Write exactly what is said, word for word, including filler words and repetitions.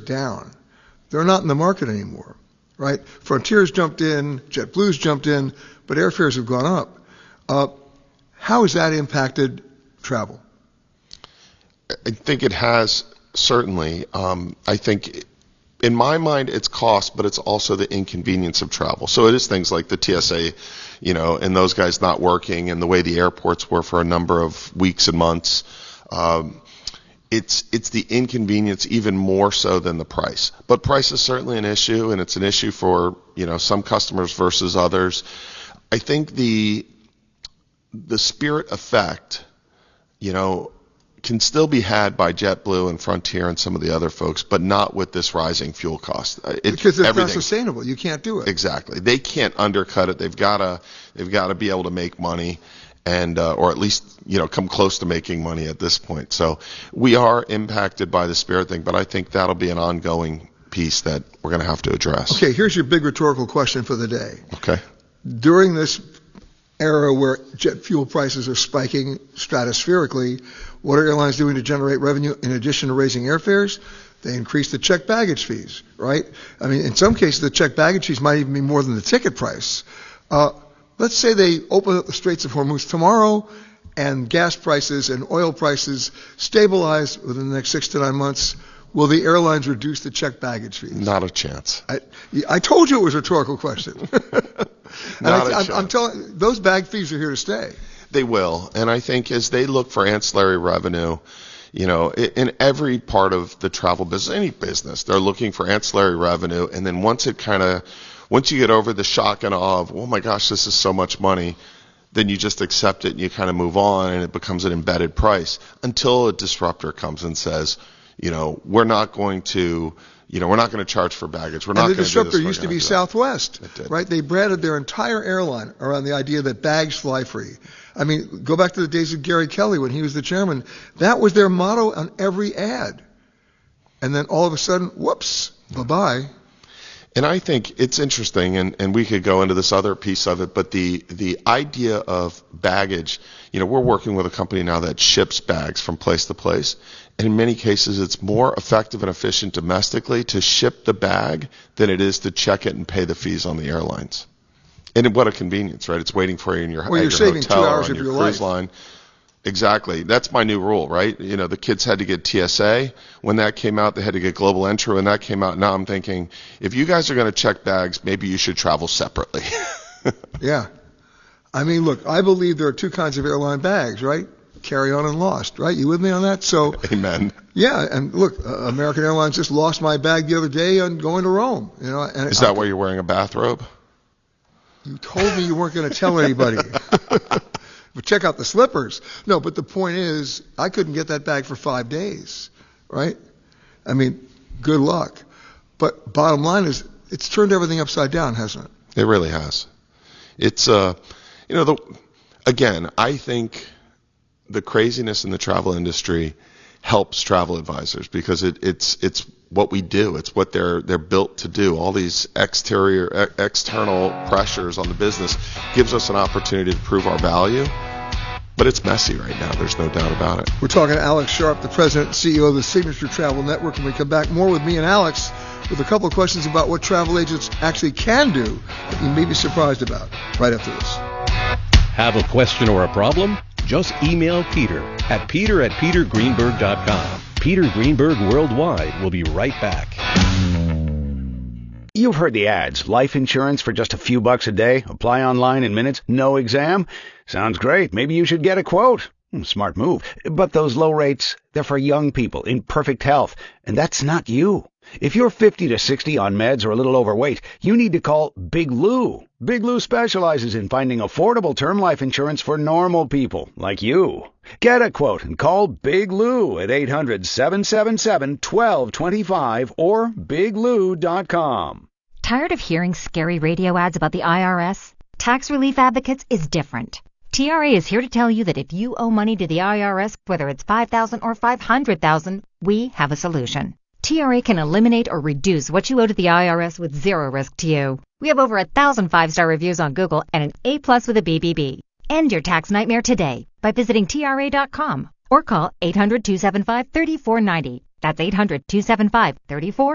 down. They're not in the market anymore, right? Frontier's jumped in, JetBlue's jumped in, but airfares have gone up. Uh, how has that impacted travel? I think it has, certainly. Um, I think, in my mind, it's cost, but it's also the inconvenience of travel. So it is things like the T S A, you know, and those guys not working, and the way the airports were for a number of weeks and months. Um, it's it's the inconvenience even more so than the price. But price is certainly an issue, and it's an issue for, you know, some customers versus others. I think the the Spirit effect, you know, can still be had by JetBlue and Frontier and some of the other folks, but not with this rising fuel cost. It, because it's not sustainable. You can't do it. Exactly. They can't undercut it. They've got to they've got to be able to make money, and uh, or at least, you know, come close to making money at this point. So we are impacted by the Spirit thing, but I think that'll be an ongoing piece that we're going to have to address. Okay, here's your big rhetorical question for the day. Okay. During this era where jet fuel prices are spiking stratospherically, what are airlines doing to generate revenue in addition to raising airfares? They increase the checked baggage fees, right? I mean, in some cases, the checked baggage fees might even be more than the ticket price. Uh, let's say they open up the Straits of Hormuz tomorrow and gas prices and oil prices stabilize within the next six to nine months. Will the airlines reduce the checked baggage fees? Not a chance. I, I told you it was a rhetorical question. Not I, a I'm, chance. I'm telling those bag fees are here to stay. They will, and I think as they look for ancillary revenue, you know, in every part of the travel business, any business, they're looking for ancillary revenue, and then once it kind of, once you get over the shock and awe of, oh my gosh, this is so much money, then you just accept it and you kind of move on, and it becomes an embedded price until a disruptor comes and says, you know, we're not going to, you know, we're not going to charge for baggage. We're not going to do this. And the disruptor We're used to gonna be do that. Southwest, It did. right? They branded their entire airline around the idea that bags fly free. I mean, go back to the days of Gary Kelly when he was the chairman. That was their motto on every ad. And then all of a sudden, whoops, bye-bye. And I think it's interesting, and, and we could go into this other piece of it, but the, the idea of baggage, you know, we're working with a company now that ships bags from place to place. And in many cases, it's more effective and efficient domestically to ship the bag than it is to check it and pay the fees on the airlines. And what a convenience, right? It's waiting for you in your, Well, at you're your saving hotel two hours or on of your your cruise life. line. Exactly. That's my new rule, right? You know, the kids had to get T S A. When that came out, they had to get global entry. When that came out, now I'm thinking, if you guys are going to check bags, maybe you should travel separately. Yeah. I mean, look, I believe there are two kinds of airline bags, right? Carry on and lost, right? You with me on that? So, Amen. yeah, and look, uh, American Airlines just lost my bag the other day on going to Rome. You know, and Is that why you're wearing a bathrobe? You told me you weren't going to tell anybody. But check out the slippers. No, but the point is, I couldn't get that bag for five days, right? I mean, good luck. But bottom line is, it's turned everything upside down, hasn't it? It really has. It's, uh, you know, the, again, I think the craziness in the travel industry helps travel advisors because it, it's it's what we do. It's what they're they're built to do. All these exterior e- external pressures on the business gives us an opportunity to prove our value. But it's messy right now. There's no doubt about it. We're talking to Alex Sharp, the president and C E O of the Signature Travel Network, and we come back more with me and Alex with a couple of questions about what travel agents actually can do that you may be surprised about right after this. Have a question or a problem? Just email Peter at peter at peter greenberg dot com. Peter Greenberg Worldwide will be right back. You've heard the ads. Life insurance for just a few bucks a day. Apply online in minutes. No exam. Sounds great. Maybe you should get a quote. Hmm, Smart move. But those low rates, they're for young people in perfect health. And that's not you. If you're fifty to sixty on meds or a little overweight, you need to call Big Lou. Big Lou specializes in finding affordable term life insurance for normal people like you. Get a quote and call Big Lou at eight hundred, seven seven seven, one two two five or big lou dot com. Tired of hearing scary radio ads about the I R S? Tax Relief Advocates is different. T R A is here to tell you that if you owe money to the I R S, whether it's five thousand dollars or five hundred thousand dollars, we have a solution. T R A can eliminate or reduce what you owe to the I R S with zero risk to you. We have over a thousand five-star reviews on Google and an A plus with a B B B. End your tax nightmare today by visiting T R A dot com or call eight hundred, two seven five, three four nine zero. That's eight hundred, two seven five, three four